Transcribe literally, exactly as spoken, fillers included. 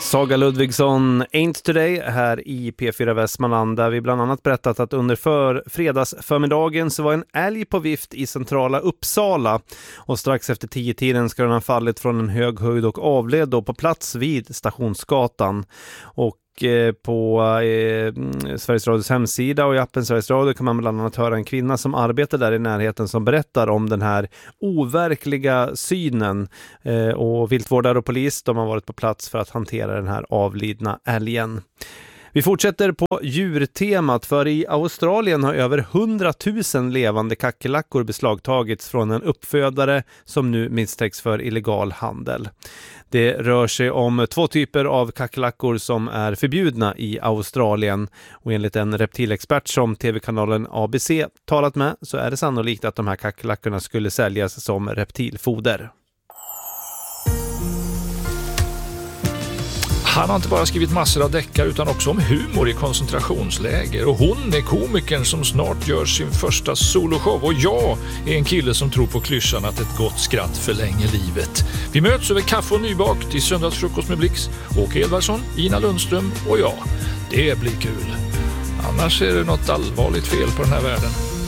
Saga Ludvigsson, Ain't Today här i P fyra Västmanland, där vi bland annat berättat att under för fredagsförmiddagen så var en älg på vift i centrala Uppsala, och strax efter tio tiden ska den ha fallit från en hög höjd och avled då på plats vid Stationsgatan. Och på eh, Sveriges Radios hemsida och i appen Sveriges Radio kan man bland annat höra en kvinna som arbetar där i närheten som berättar om den här overkliga synen, eh, och viltvårdare och polis, de har varit på plats för att hantera den här avlidna älgen. Vi fortsätter på djurtemat, för i Australien har över hundratusen levande kackerlackor beslagtagits från en uppfödare som nu misstänks för illegal handel. Det rör sig om två typer av kackerlackor som är förbjudna i Australien, och enligt en reptilexpert som tv-kanalen A B C talat med så är det sannolikt att de här kackerlackorna skulle säljas som reptilfoder. Han har inte bara skrivit massor av deckare utan också om humor i koncentrationsläger. Och hon är komikern som snart gör sin första soloshow. Och jag är en kille som tror på klyschan att ett gott skratt förlänger livet. Vi möts över kaffe och nybakt till söndagsfrukost med Blix. Åke Edvardsson, Ina Lundström och jag. Det blir kul. Annars är det något allvarligt fel på den här världen.